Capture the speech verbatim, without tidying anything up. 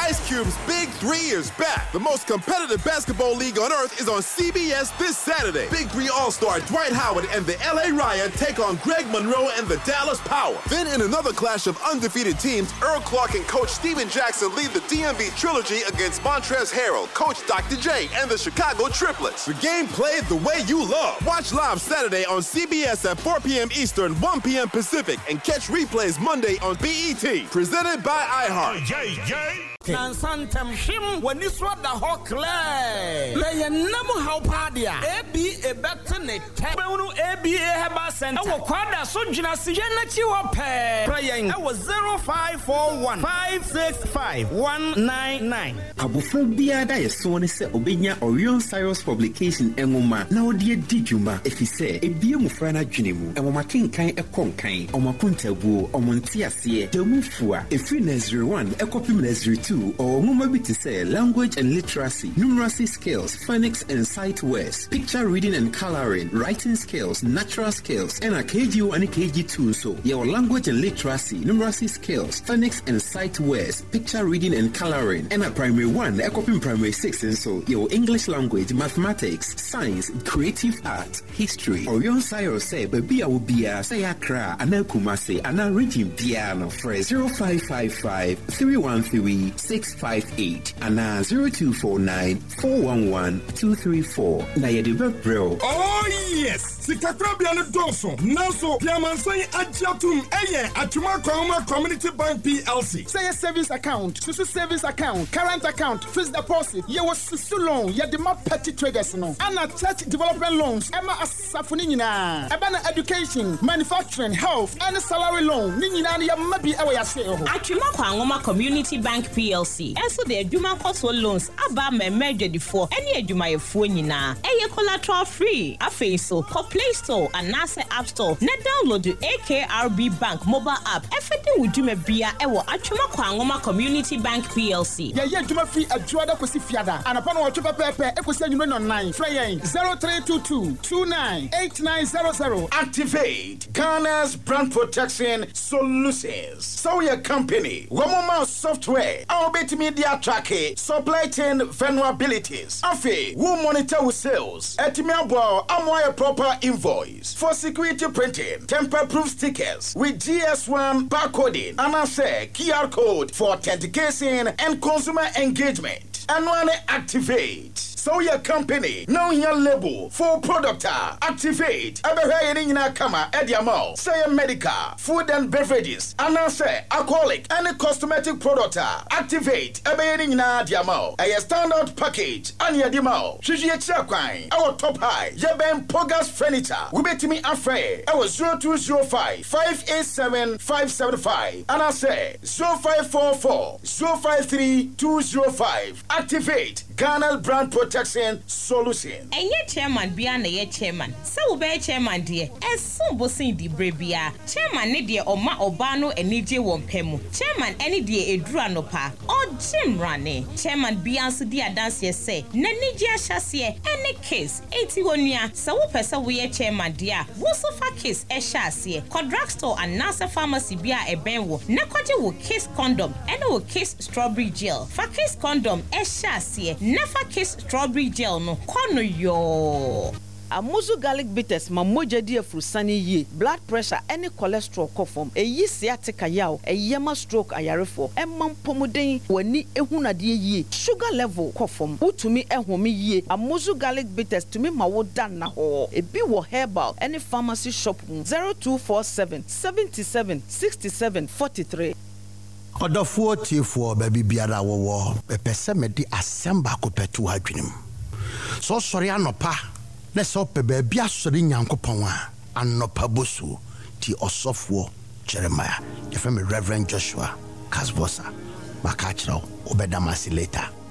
Ice Cube's Big Three is back. The most competitive basketball league on earth is on C B S this Saturday. Big Three All-Star Dwight Howard and the L A Ryan take on Greg Monroe and the Dallas Power. Then in another clash of undefeated teams, Earl Clark and Coach Steven Jackson lead the D M V Trilogy against Montrezl Harrell, Coach Doctor J, and the Chicago Triplets. The game played the way you love. Watch live Saturday on C B S at four p.m. Eastern, one p.m. Pacific, and catch replays Monday on B E T. Presented by iHeart. J J. Nansantam him when this what the hawk lay. Lay a number how padia. A B a better net. Tabunu A B A Haba Center. Our quadra Sujina Siena Chiwa Pay. Praying. I was zero five four one five six five one nine nine. Abuphobia da yesone se obenya Orion Cyrus publication engoma na odie dijuma efise ebie mufra na dwenemu enwoma kenkan ekonkan omakuntabuo omontiase demufua efri Nazir one ekopim Nazir two or ngoma bi te say language and literacy, numeracy skills, phonics and sight words, picture reading and coloring, writing skills, natural skills, and a K G one and K G two. So your language and literacy, numeracy skills, phonics and sight words, picture reading and coloring, and a primary one, ekopim primary six, and so your English language, mathematics, science, creative art, history. Orion Cyrus say baby I will be a say akra ana kumase ana region piano for zero five five five three one three six five eight and uh, zero two four nine four one one two three four. Na yedibe bro. Oh yes. Sikakrabia no doso. Nanso Piamansan Ajatum Eye Atuma Kwama Community Bank P L C. Say a savings account, susu savings account, current account, fixed deposit. Ye was susu loan, ye de ma petty traders no. Ana church development loans, Emma asafuni nyina. Ebana education, manufacturing, health, and salary loan. Ni nyina ye mabi ewe ya se ho. Atuma Kwama Community Bank P L C. And so the Juma Cost loans aba me measure the four any Juma ye fo nyina. Eye collateral free. Afi so Play Store and NASA App Store. Na download the A K R B Bank mobile app. Everything we do me bia ewo Atuma Kwangoma Community Bank P L C. Yeah, yeah, Juma free adjuada kwesi fiada. And upon what you pepe ekwesi nyuno online. Free zero three two two two nine eight nine zero zero. Activate Ghana's brand protection solutions. So your company, Womoma software, our bit media tracking, supply chain vulnerabilities. Afi, who monitor with sales. Etimia amwaya proper invoice for security printing, tamper-proof stickers with G S one barcoding, and I say Q R code for authentication and consumer engagement. And when activate. So your company, now your label for product activate. Abehe in kama ediamo. Say medical, food and beverages, and I say alcoholic and cosmetic product activate. Abehe in diamo. A standard package and yadimo. Shiji chakwine. Our top high. Yeben Pogas furniture. We bet me afraid. I was zero two zero five five eight seven five seven five. And I say zero five four four zero five three two zero five. Activate Ghana brand protection solution. And ye chairman beyond ye chairman. So be chairman dear. And so bossing di brebia. Chairman ne dear or ma obano and nije wompemu. Chairman any dear edra no pa. Or Jim Rane. Chairman Beyonce dear dance ye say. Nenija chassis any case. eighty-one year. So pesa we chairman dear. Wosofa case e chassis. Quadragstore and Nasa pharmacy bia e benwo. Nakwaje wo case condom. And wo case strawberry gel. For case condom e chassis. Never kiss strawberry gel no kono yo. Amuzu garlic bitters ma moja di afrusani ye blood pressure any cholesterol kofom eyi sciatica yaw eyema stroke ayarefo emam pomuden wani ehunade ye sugar level kofom utumi ehome ye Amuzu garlic bitters tumi ma wo dan na ho ebi wo herbal any pharmacy shop zero two four seven seven seven six seven four three. Odofo tiefo baby biara wo pepese mede asemba ko petu adwenem so sori anopa na so pe ba bia sori nyankopon a anopa bosu ti osofo Jeremiah the family Reverend Joshua Kasbosa makachiro obedamasi later.